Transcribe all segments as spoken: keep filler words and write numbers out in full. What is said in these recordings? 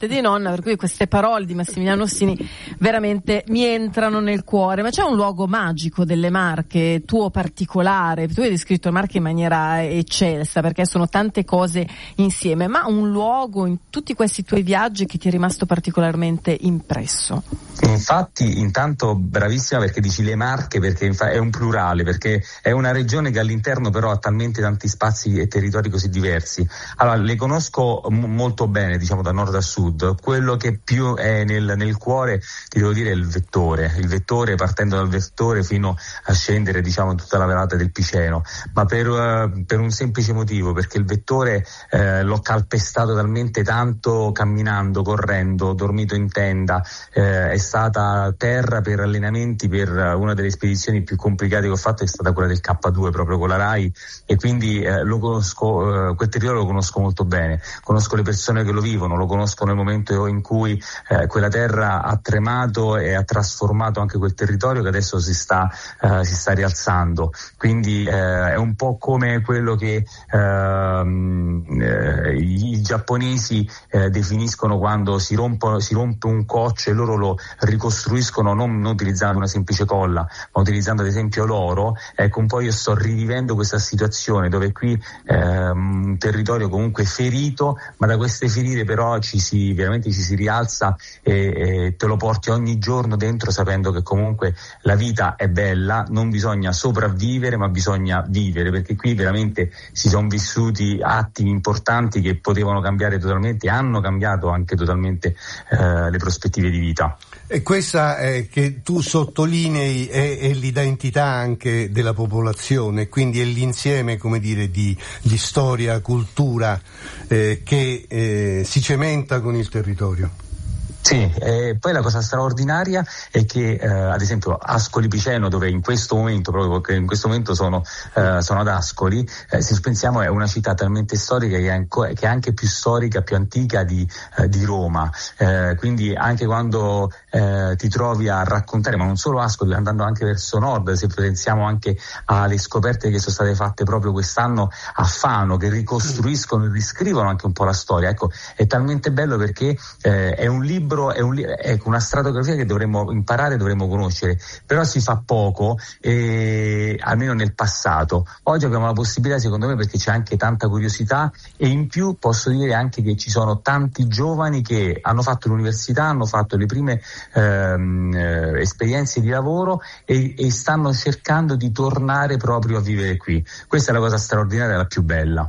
di nonna, per cui queste parole di Massimiliano Ossini veramente mi entrano nel cuore. Ma c'è un luogo magico delle Marche, tuo particolare? Tu hai descritto le Marche in maniera eccelsa, perché sono tante cose insieme, ma un luogo in tutti questi tuoi viaggi che ti è rimasto particolarmente impresso? Infatti, intanto bravissima perché dici le Marche, perché è un plurale, perché è una regione che all'interno però ha talmente tanti spazi e territori così diversi. Allora, le conosco m- molto bene, diciamo da nord a sud. Quello che più è nel, nel cuore, ti devo dire, è il vettore, il vettore partendo dal vettore fino a scendere, diciamo, tutta la velata del Piceno, ma per, uh, per un semplice motivo, perché il vettore eh, l'ho calpestato talmente tanto camminando, correndo, dormito in tenda, eh, è stata terra per allenamenti, per una delle spedizioni più complicate che ho fatto è stata quella del K due proprio con la RAI, e quindi eh, lo conosco, eh, quel territorio lo conosco molto bene, conosco le persone che lo vivono, lo conosco nel momento in cui eh, quella terra ha tremato e ha trasformato anche quel territorio che adesso si sta eh, si sta rialzando, quindi eh, è un po' come quello che ehm, eh, i, i giapponesi eh, definiscono quando si rompono si rompe un coccio e loro lo ricostruiscono non, non utilizzando una semplice colla, ma utilizzando ad esempio l'oro. Ecco, un po' io sto rivivendo questa situazione dove qui ehm, un territorio comunque ferito, ma da queste ferite però ci si veramente ci si rialza e, e te lo porti ogni giorno dentro, sapendo che comunque la vita è bella, non bisogna sopravvivere ma bisogna vivere, perché qui veramente si sono vissuti attimi importanti che potevano cambiare totalmente, hanno cambiato anche totalmente eh, le prospettive di vita. E questa eh, che tu sottolinei è, è l'identità anche della popolazione, quindi è l'insieme, come dire, di, di storia, cultura eh, che eh, si cementa con il territorio. Sì, e poi la cosa straordinaria è che eh, ad esempio Ascoli Piceno, dove in questo momento, proprio perché in questo momento sono, eh, sono ad Ascoli, eh, se pensiamo è una città talmente storica che è, anco, che è anche più storica, più antica di, eh, di Roma, eh, quindi anche quando eh, ti trovi a raccontare, ma non solo Ascoli, andando anche verso nord, se pensiamo anche alle scoperte che sono state fatte proprio quest'anno a Fano, che ricostruiscono e riscrivono anche un po' la storia, ecco, è talmente bello perché eh, è un libro È un, ecco, una stratografia che dovremmo imparare, dovremmo conoscere, però si fa poco, eh, almeno nel passato. Oggi abbiamo la possibilità, secondo me, perché c'è anche tanta curiosità, e in più posso dire anche che ci sono tanti giovani che hanno fatto l'università, hanno fatto le prime ehm, eh, esperienze di lavoro e, e stanno cercando di tornare proprio a vivere qui. Questa è la cosa straordinaria, la più bella.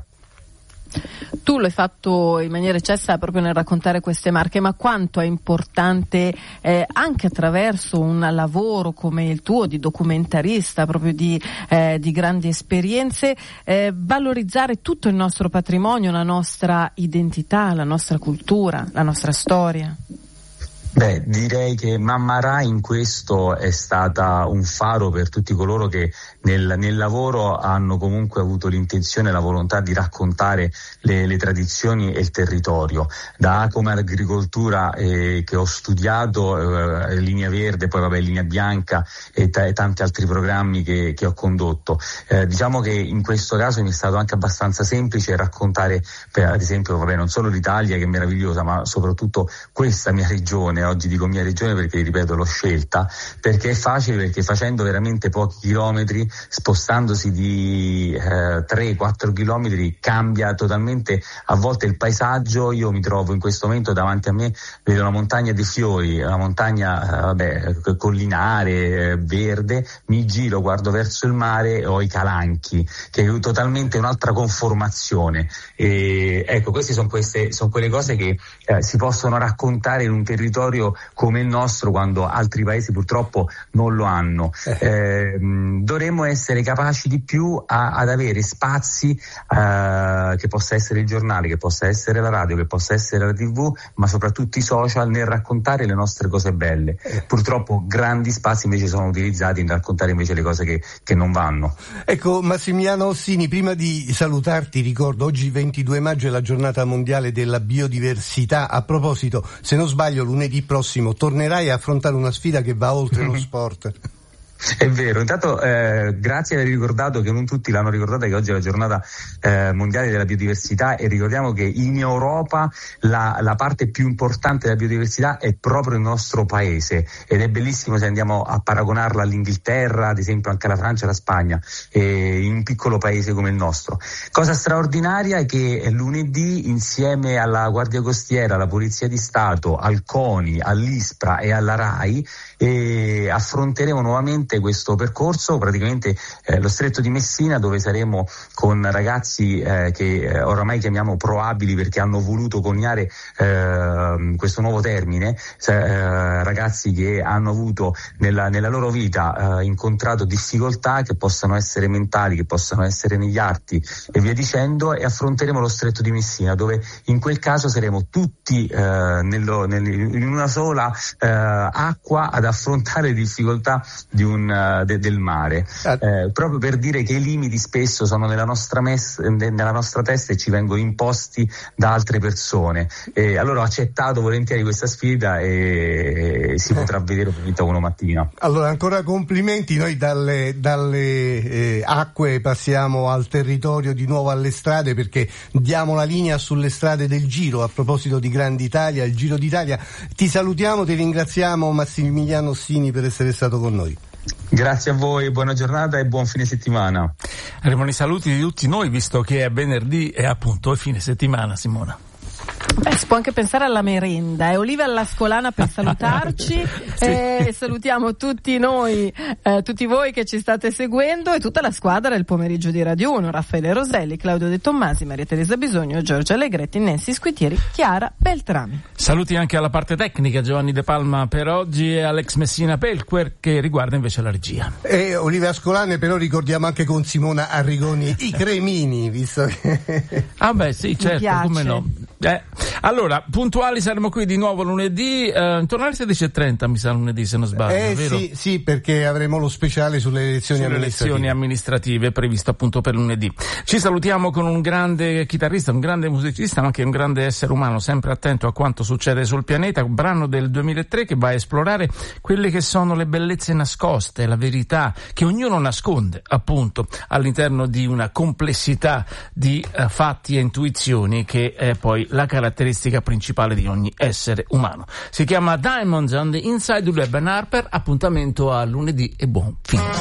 Tu l'hai fatto in maniera eccessa proprio nel raccontare queste Marche, ma quanto è importante eh, anche attraverso un lavoro come il tuo di documentarista, proprio di, eh, di grandi esperienze, eh, valorizzare tutto il nostro patrimonio, la nostra identità, la nostra cultura, la nostra storia? Beh, direi che Mamma Rai in questo è stata un faro per tutti coloro che nel, nel lavoro hanno comunque avuto l'intenzione e la volontà di raccontare le, le tradizioni e il territorio. Da come agricoltura eh, che ho studiato, eh, Linea Verde, poi vabbè Linea Bianca e, t- e tanti altri programmi che, che ho condotto. Eh, diciamo che in questo caso mi è stato anche abbastanza semplice raccontare, per, ad esempio, vabbè, non solo l'Italia che è meravigliosa, ma soprattutto questa mia regione. Oggi dico mia regione perché, ripeto, l'ho scelta, perché è facile, perché facendo veramente pochi chilometri, spostandosi di eh, tre quattro chilometri, cambia totalmente a volte il paesaggio. Io mi trovo in questo momento davanti a me, vedo una montagna dei fiori, una montagna eh, vabbè, collinare, eh, verde, mi giro, guardo verso il mare e ho i calanchi, che è totalmente un'altra conformazione. E, ecco, queste sono queste sono quelle cose che eh, si possono raccontare in un territorio come il nostro, quando altri paesi purtroppo non lo hanno. Eh, dovremmo essere capaci di più a, ad avere spazi, eh, che possa essere il giornale, che possa essere la radio, che possa essere la tivù, ma soprattutto i social, nel raccontare le nostre cose belle. Purtroppo grandi spazi invece sono utilizzati nel raccontare invece le cose che, che non vanno. Ecco, Massimiliano Ossini, prima di salutarti ricordo oggi ventidue maggio è la giornata mondiale della biodiversità. A proposito, se non sbaglio lunedì prossimo tornerai a affrontare una sfida che va oltre lo sport. È vero, intanto eh, grazie per aver ricordato, che non tutti l'hanno ricordata, che oggi è la giornata eh, mondiale della biodiversità, e ricordiamo che in Europa la, la parte più importante della biodiversità è proprio il nostro paese, ed è bellissimo se andiamo a paragonarla all'Inghilterra, ad esempio anche alla Francia e alla Spagna, eh, in un piccolo paese come il nostro. Cosa straordinaria è che lunedì, insieme alla Guardia Costiera, alla Polizia di Stato, al CONI, all'ISPRA e alla RAI, eh, affronteremo nuovamente questo percorso, praticamente eh, lo Stretto di Messina, dove saremo con ragazzi eh, che eh, oramai chiamiamo proabili, perché hanno voluto coniare eh, questo nuovo termine, eh, ragazzi che hanno avuto nella, nella loro vita eh, incontrato difficoltà, che possano essere mentali, che possano essere negli arti e via dicendo, e affronteremo lo Stretto di Messina, dove in quel caso saremo tutti eh, nello, nel, in una sola eh, acqua ad affrontare le difficoltà di un De, del mare, eh, proprio per dire che i limiti spesso sono nella nostra, mes- nella nostra testa e ci vengono imposti da altre persone. E allora ho accettato volentieri questa sfida e si potrà vedere uno mattina. Allora, ancora complimenti. Noi dalle, dalle eh, acque passiamo al territorio, di nuovo alle strade, perché diamo la linea sulle strade del Giro. A proposito di Grande Italia, il Giro d'Italia, ti salutiamo, ti ringraziamo Massimiliano Ossini per essere stato con noi. Grazie a voi, buona giornata e buon fine settimana. Arrivano i saluti di tutti noi, visto che è venerdì e appunto è fine settimana, Simona. Beh, si può anche pensare alla merenda. È Olivia Lascolana per salutarci. Sì. E salutiamo tutti noi, eh, tutti voi che ci state seguendo, e tutta la squadra del pomeriggio di Radio uno: Raffaele Roselli, Claudio De Tommasi, Maria Teresa Bisogno, Giorgia Allegretti, Nancy Squitieri, Chiara Beltrami. Saluti anche alla parte tecnica, Giovanni De Palma per oggi e Alex Messina Pelquer, che riguarda invece la regia. E Olivia Lascolana, però ricordiamo anche con Simona Arrigoni i cremini, visto che... Ah beh sì, certo, come no. Eh, allora, puntuali saremo qui di nuovo lunedì, eh, intorno alle sedici e trenta mi sa, lunedì se non sbaglio, eh, vero? Sì, sì, perché avremo lo speciale sulle elezioni sulle amministrative. elezioni amministrative previsto appunto per lunedì. Ci salutiamo con un grande chitarrista, un grande musicista, ma anche un grande essere umano, sempre attento a quanto succede sul pianeta, un brano del duemilatré che va a esplorare quelle che sono le bellezze nascoste, la verità che ognuno nasconde appunto all'interno di una complessità di uh, fatti e intuizioni che è poi la caratteristica principale di ogni essere umano. Si chiama Diamonds on the Inside di Ben Harper. Appuntamento a lunedì e buon fine.